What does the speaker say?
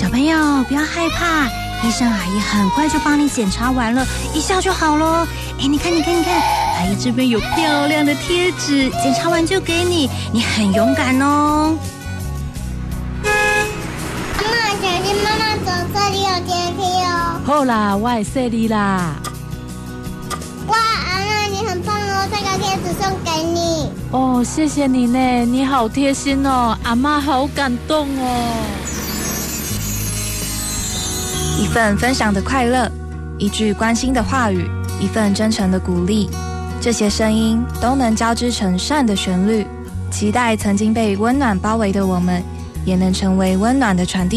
小朋友不要害怕，医生阿姨很快就帮你检查完了，一笑就好咯。你看，阿姨这边有漂亮的贴纸，检查完就给你，你很勇敢哦。 阿嬷，小心妈妈走，这里有电梯哦。 好啦，我会说你啦。 哇，阿嬷你很棒哦，这个贴纸送给你。 哦，谢谢你呢，你好贴心哦，阿嬷好感动哦。 一份分享的快乐，一句关心的话语，一份真诚的鼓励，这些声音都能交织成善的旋律。期待曾经被温暖包围的我们，也能成为温暖的传递